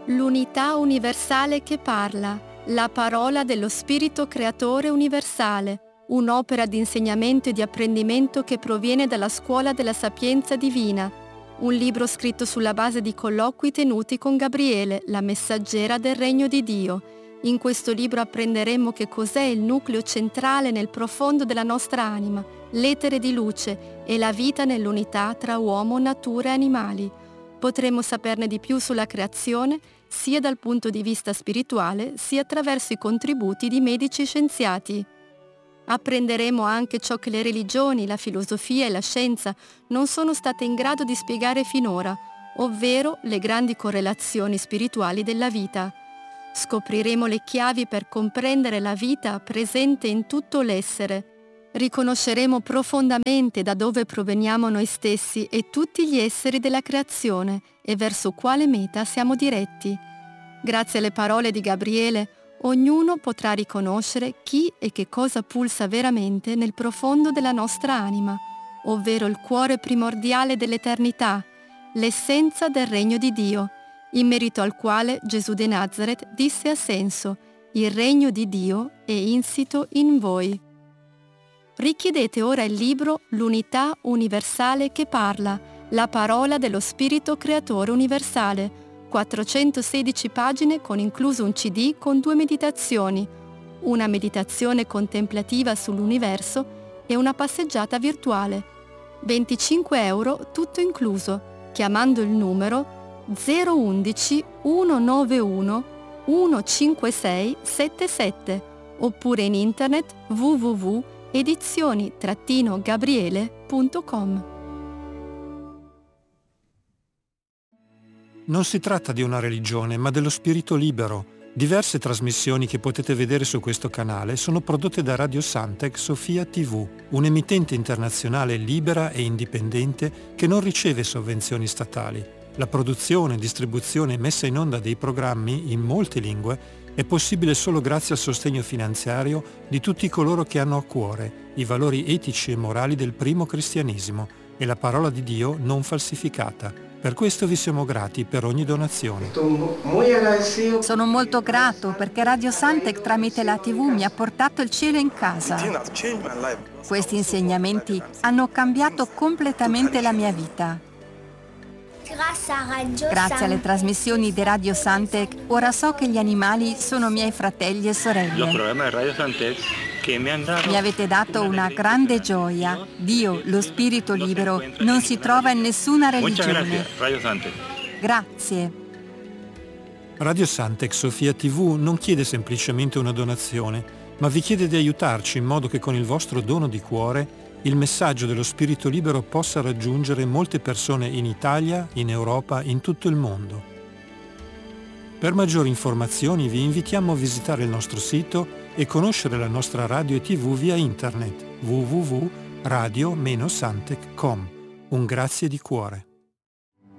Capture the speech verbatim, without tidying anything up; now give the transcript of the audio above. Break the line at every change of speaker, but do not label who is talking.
L'unità universale che parla, la parola dello Spirito Creatore universale, un'opera di insegnamento e di apprendimento che proviene dalla Scuola della Sapienza Divina, un libro scritto sulla base di colloqui tenuti con Gabriele, la messaggera del Regno di Dio. In questo libro apprenderemo che cos'è il nucleo centrale nel profondo della nostra anima, l'etere di luce e la vita nell'unità tra uomo, natura e animali. Potremo saperne di più sulla creazione, sia dal punto di vista spirituale, sia attraverso i contributi di medici scienziati. Apprenderemo anche ciò che le religioni, la filosofia e la scienza non sono state in grado di spiegare finora, ovvero le grandi correlazioni spirituali della vita. Scopriremo le chiavi per comprendere la vita presente in tutto l'essere. Riconosceremo profondamente da dove proveniamo noi stessi e tutti gli esseri della creazione e verso quale meta siamo diretti. Grazie alle parole di Gabriele, ognuno potrà riconoscere chi e che cosa pulsa veramente nel profondo della nostra anima, ovvero il cuore primordiale dell'eternità, l'essenza del Regno di Dio, in merito al quale Gesù de Nazaret disse a senso: «Il Regno di Dio è insito in voi». Richiedete ora il libro L'unità universale che parla, la parola dello Spirito Creatore universale, quattrocentosedici pagine con incluso un C D con due meditazioni, una meditazione contemplativa sull'universo e una passeggiata virtuale. venticinque euro tutto incluso, chiamando il numero zero undici centonovantuno centocinquantasei settantasette oppure in internet w w w punto edizioni gabriele punto com.
Non si tratta di una religione, ma dello spirito libero. Diverse trasmissioni che potete vedere su questo canale sono prodotte da Radio Santec Sofia tivù, un'emittente internazionale libera e indipendente che non riceve sovvenzioni statali. La produzione, distribuzione e messa in onda dei programmi in molte lingue è possibile solo grazie al sostegno finanziario di tutti coloro che hanno a cuore i valori etici e morali del primo cristianesimo e la parola di Dio non falsificata. Per questo vi siamo grati per ogni donazione.
Sono molto grato perché Radio Santec tramite la tivù mi ha portato il cielo in casa. Questi insegnamenti hanno cambiato completamente la mia vita. Grazie alle trasmissioni di Radio Santec, ora so che gli animali sono miei fratelli e sorelle. Mi avete dato una grande gioia. Dio, lo spirito libero, non si trova in nessuna religione. Grazie.
Radio Santec Sofia tivù non chiede semplicemente una donazione, ma vi chiede di aiutarci in modo che con il vostro dono di cuore il messaggio dello spirito libero possa raggiungere molte persone in Italia, in Europa, in tutto il mondo. Per maggiori informazioni vi invitiamo a visitare il nostro sito e conoscere la nostra radio e tivù via internet w w w punto radio santec punto com. Un grazie di cuore.